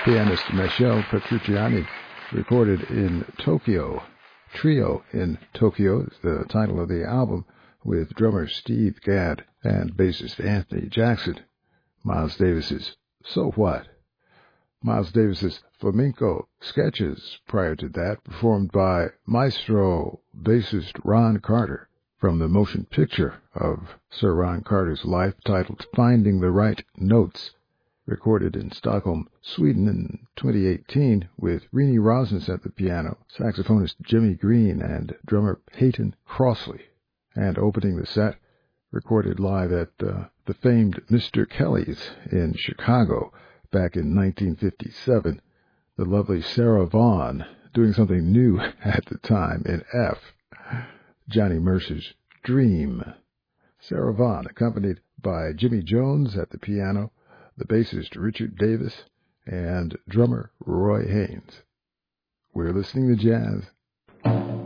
Pianist Michel Petrucciani, recorded in Tokyo. Trio in Tokyo is the title of the album, with drummer Steve Gadd and bassist Anthony Jackson. Miles Davis's So What? Miles Davis's Flamenco Sketches prior to that, performed by maestro bassist Ron Carter, from the motion picture of Sir Ron Carter's life titled Finding the Right Notes, recorded in Stockholm, Sweden in 2018 with Renee Rosnes at the piano, saxophonist Jimmy Green, and drummer Peyton Crossley. And opening the set, recorded live at the famed Mr. Kelly's in Chicago back in 1957, the lovely Sarah Vaughan, doing something new at the time in F, Johnny Mercer's Dream. Sarah Vaughan, accompanied by Jimmy Jones at the piano, the bassist Richard Davis, and drummer Roy Haynes. We're listening to jazz